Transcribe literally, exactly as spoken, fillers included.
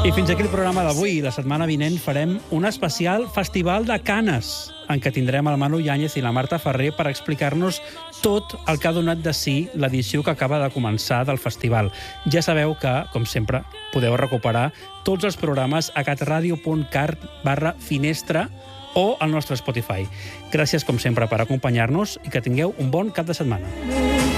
I fins aquí el programa d'avui. La setmana vinent farem un especial Festival de Canes, en què tindrem el Manu Yáñez i la Marta Ferrer per explicar-nos tot el que ha donat de si l'edició que acaba de començar del festival. Ja sabeu que, com sempre, podeu recuperar tots els programes a catradio punt cat barra finestra o al nostre Spotify. Gràcies, com sempre, per acompanyar-nos i que tingueu un bon cap de setmana.